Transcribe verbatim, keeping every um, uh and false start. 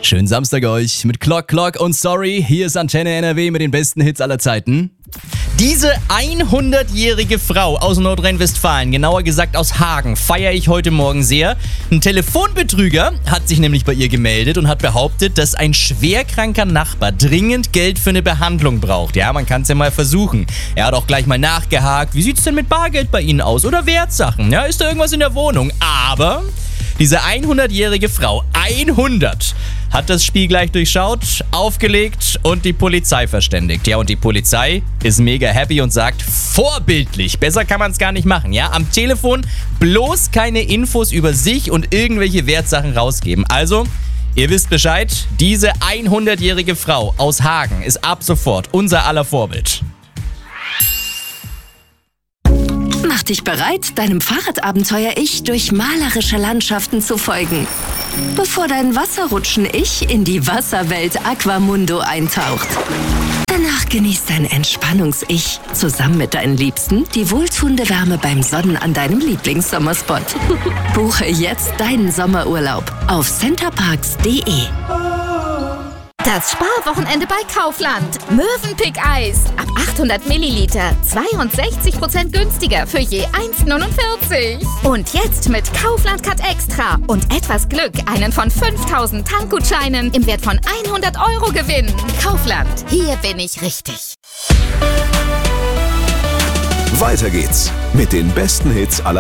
Schönen Samstag euch mit Clock Clock und Sorry. Hier ist Antenne N R W mit den besten Hits aller Zeiten. Diese hundertjährige Frau aus Nordrhein-Westfalen, genauer gesagt aus Hagen, feiere ich heute Morgen sehr. Ein Telefonbetrüger hat sich nämlich bei ihr gemeldet und hat behauptet, dass ein schwerkranker Nachbar dringend Geld für eine Behandlung braucht. Ja, man kann es ja mal versuchen. Er hat auch gleich mal nachgehakt, wie sieht's denn mit Bargeld bei Ihnen aus oder Wertsachen? Ja, ist da irgendwas in der Wohnung? Aber diese hundertjährige Frau, hundert, hat das Spiel gleich durchschaut, aufgelegt und die Polizei verständigt. Ja, und die Polizei ist mega happy und sagt, vorbildlich, besser kann man es gar nicht machen. Ja, am Telefon bloß keine Infos über sich und irgendwelche Wertsachen rausgeben. Also, ihr wisst Bescheid, diese hundertjährige Frau aus Hagen ist ab sofort unser aller Vorbild. Mach dich bereit, deinem Fahrradabenteuer-Ich durch malerische Landschaften zu folgen, bevor dein Wasserrutschen-Ich in die Wasserwelt Aquamundo eintaucht. Danach genießt dein Entspannungs-Ich zusammen mit deinen Liebsten die wohltuende Wärme beim Sonnen an deinem Lieblingssommerspot. Buche jetzt deinen Sommerurlaub auf centerparks punkt de. Das Sparwochenende bei Kaufland. Mövenpick-Eis. Ab achthundert Milliliter. zweiundsechzig Prozent günstiger für je eins neunundvierzig. Und jetzt mit Kaufland Cut Extra und etwas Glück einen von fünftausend Tankgutscheinen im Wert von hundert Euro gewinnen. Kaufland. Hier bin ich richtig. Weiter geht's mit den besten Hits aller